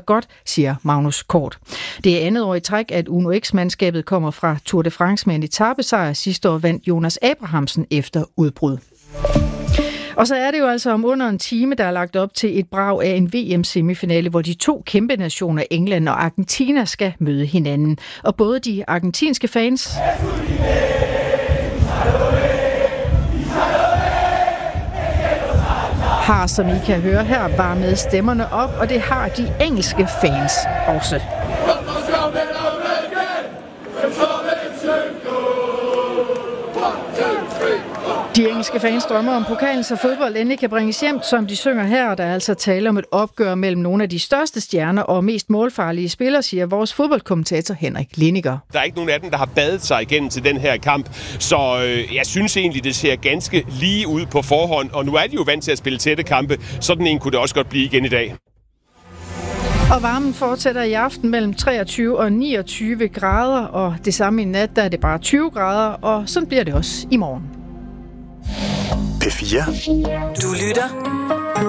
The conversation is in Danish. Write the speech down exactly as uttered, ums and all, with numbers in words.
godt, siger Magnus Kort. Det er andet år i træk, at Uno X-mandskabet kommer fra Tour de France med en etapesejr. Sidste år vandt Jonas Abrahamsen efter udbrud. Og så er det jo altså om under en time, der er lagt op til et brag af en V M-semifinale, hvor de to kæmpe nationer, England og Argentina, skal møde hinanden. Og både de argentinske fans har, som I kan høre her, varmet stemmerne op, og det har de engelske fans også. De engelske fans drømmer om pokalen, så fodbold endelig kan bringes hjem, som de synger her. Der er altså tale om et opgør mellem nogle af de største stjerner og mest målfarlige spillere, siger vores fodboldkommentator Henrik Lindiger. Der er ikke nogen af dem, der har badet sig igennem til den her kamp, så øh, jeg synes egentlig, det ser ganske lige ud på forhånd. Og nu er de jo vant til at spille tætte kampe, sådan en kunne det også godt blive igen i dag. Og varmen fortsætter i aften mellem treogtyve og niogtyve grader, og det samme i nat, der er det bare tyve grader, og sådan bliver det også i morgen. P fire. Du lytter